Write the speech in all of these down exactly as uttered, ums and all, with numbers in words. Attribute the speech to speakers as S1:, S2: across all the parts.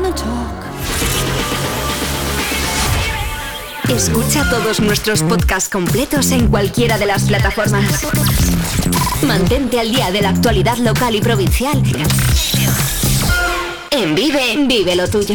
S1: wanna talk.
S2: Escucha todos nuestros podcasts completos en cualquiera de las plataformas. Mantente al día de la actualidad local y provincial. En Vive, vive lo tuyo.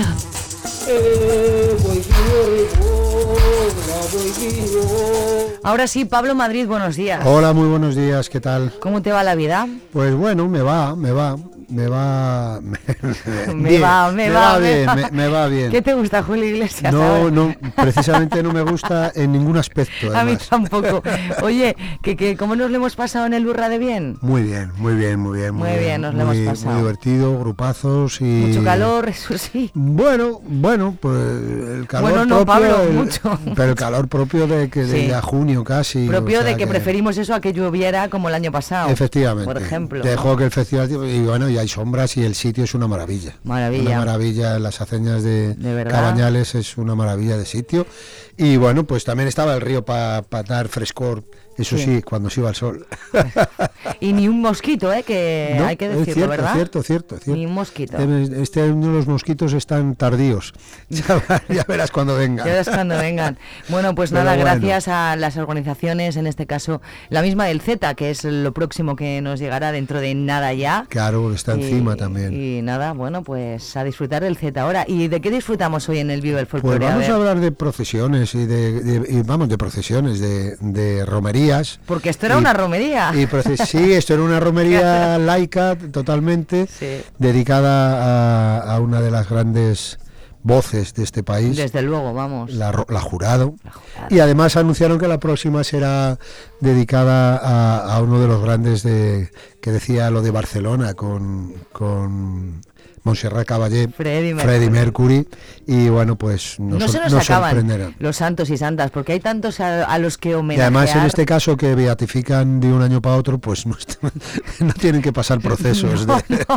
S3: Ahora sí, Pablo Madrid, buenos días.
S4: Hola, muy buenos días, ¿qué tal?
S3: ¿Cómo te va la vida?
S4: Pues bueno, me va, me va, me va... Me,
S3: me
S4: bien,
S3: va, me,
S4: me
S3: va,
S4: va
S3: me
S4: bien,
S3: va.
S4: Me, me va bien.
S3: ¿Qué te gusta, Julio Iglesias?
S4: No, no, precisamente no me gusta en ningún aspecto. Además.
S3: A mí tampoco. Oye, que, que ¿cómo nos lo hemos pasado en el Burra de Bien?
S4: Muy bien, muy bien, muy bien.
S3: Muy, muy bien, nos lo
S4: muy,
S3: hemos pasado.
S4: Muy divertido, grupazos y...
S3: Mucho calor, eso sí.
S4: Bueno, bueno, pues el calor
S3: bueno, no,
S4: propio...
S3: Pablo,
S4: el,
S3: mucho.
S4: Pero el calor propio de que de
S3: sí.
S4: ya junio casi.
S3: Propio
S4: o sea
S3: de que, que preferimos eso a que lloviera como el año pasado.
S4: Efectivamente.
S3: Por ejemplo.
S4: Dejo
S3: ¿no?
S4: que el festival... Y bueno, y hay sombras y el sitio es una maravilla.
S3: Maravilla.
S4: Una maravilla, las aceñas de,
S3: de
S4: Cabañales es una maravilla de sitio. Y bueno, pues también estaba el río para pa dar frescor, eso sí. sí, cuando se iba el sol.
S3: Y ni un mosquito, ¿eh? Que
S4: no,
S3: hay que decirlo,
S4: es cierto,
S3: ¿verdad?
S4: Cierto, cierto, cierto.
S3: Ni un mosquito.
S4: Este uno de los mosquitos están tardíos. Ya, ya verás cuando vengan.
S3: Ya verás cuando vengan. Bueno, pues
S4: Pero
S3: nada,
S4: bueno.
S3: gracias a las organizaciones, en este caso la misma del Z, que es lo próximo que nos llegará dentro de nada ya.
S4: Claro, está
S3: y,
S4: encima también.
S3: Y nada, bueno, pues a disfrutar del Z ahora. ¿Y de qué disfrutamos hoy en el Vivo del Folclore?
S4: Pues vamos a, a hablar de procesiones y de, de y vamos de procesiones, de, de romerías.
S3: Porque esto era
S4: y,
S3: una romería.
S4: Y proces- sí, esto era una romería laica totalmente,
S3: sí.
S4: dedicada a, a una de las grandes voces de este país.
S3: Desde luego, vamos.
S4: La, la, jurado.
S3: la Jurado.
S4: Y además anunciaron que la próxima será dedicada a, a uno de los grandes de que decía lo de Barcelona con... con Montserrat Caballé,
S3: Freddie Mercury.
S4: Freddie Mercury, y bueno, pues nos,
S3: no se nos,
S4: nos
S3: acaban
S4: sorprenderán.
S3: Los santos y santas, porque hay tantos a, a los que homenajear.
S4: Y además en este caso que beatifican de un año para otro, pues no, está, no tienen que pasar procesos.
S3: No,
S4: de...
S3: no.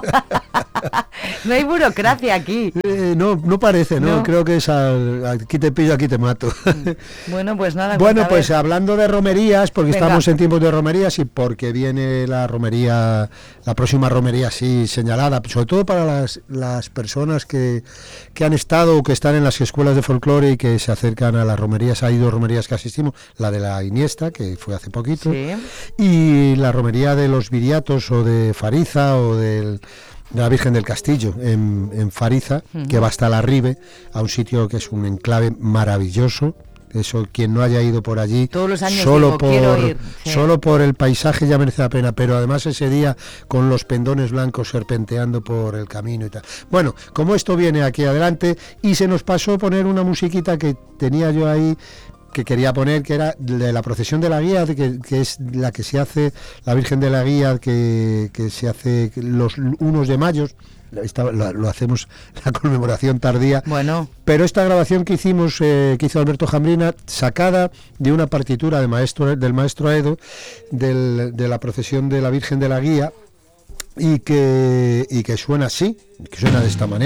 S3: No hay burocracia aquí.
S4: Eh, no, no parece, ¿no?
S3: no.
S4: Creo que es al, aquí te pillo, aquí te mato.
S3: Bueno, pues nada.
S4: Bueno, pues hablando de romerías, porque
S3: Venga.
S4: estamos en tiempos de romerías y porque viene la romería, la próxima romería así señalada, sobre todo para las, las personas que, que han estado o que están en las escuelas de folclore y que se acercan a las romerías. Hay dos romerías que asistimos, la de la Iniesta, que fue hace poquito,
S3: sí.
S4: y la romería de los Viriatos o de Fariza o del... de la Virgen del Castillo en, en Fariza, uh-huh. que va hasta la Ribe, a un sitio que es un enclave maravilloso. Eso, quien no haya ido por allí,
S3: todos los años
S4: solo
S3: digo,
S4: por
S3: quiero ir, sí.
S4: solo por el paisaje ya merece la pena, pero además ese día con los pendones blancos serpenteando por el camino y tal. Bueno, como esto viene aquí adelante, y se nos pasó poner una musiquita que tenía yo ahí, que quería poner, que era de la procesión de la Guía, que, que es la que se hace, la Virgen de la Guía, que, que se hace los unos de mayo. Esta, lo, lo hacemos la conmemoración tardía.
S3: Bueno.
S4: Pero esta grabación que hicimos, eh, que hizo Alberto Jambrina, sacada de una partitura de maestro, del maestro Aedo, del, de la procesión de la Virgen de la Guía, y que, y que suena así, que suena de esta manera.